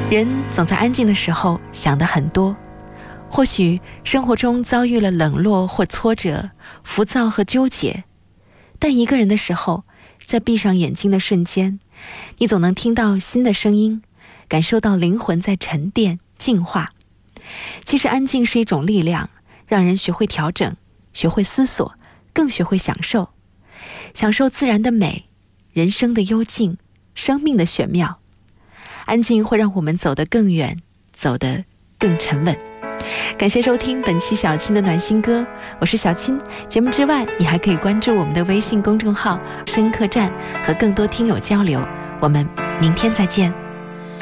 人总在安静的时候想得很多，或许生活中遭遇了冷落或挫折、浮躁和纠结，但一个人的时候，在闭上眼睛的瞬间，你总能听到新的声音，感受到灵魂在沉淀净化。其实安静是一种力量，让人学会调整，学会思索，更学会享受自然的美，人生的幽静，生命的玄妙。安静会让我们走得更远，走得更沉稳。感谢收听本期小青的暖心歌，我是小青。节目之外，你还可以关注我们的微信公众号声音客栈，和更多听友交流。我们明天再见。